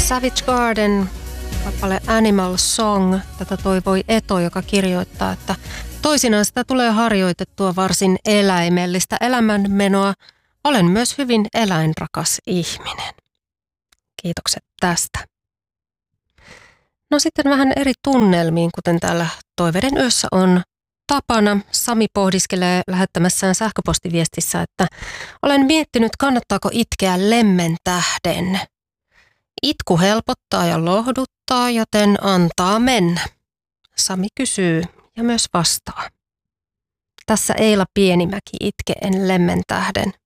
Savage Garden, kappale Animal Song. Tätä toivoi Eto, joka kirjoittaa, että toisinaan sitä tulee harjoitettua varsin eläimellistä elämänmenoa. Olen myös hyvin eläinrakas ihminen. Kiitokset tästä. No sitten vähän eri tunnelmiin, kuten täällä Toiveiden yössä on tapana. Sami pohdiskelee lähettämässään sähköpostiviestissä, että olen miettinyt, kannattaako itkeä lemmen tähden. Itku helpottaa ja lohduttaa, joten antaa mennä. Sami kysyy ja myös vastaa. Tässä Eila Pienimäki itke en lemmen tähden.